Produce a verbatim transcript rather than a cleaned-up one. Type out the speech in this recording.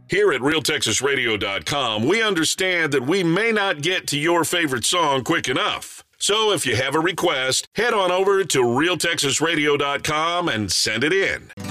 Here at Real Texas Radio dot com, we understand that we may not get to your favorite song quick enough. So if you have a request, head on over to Real Texas Radio dot com and send it in.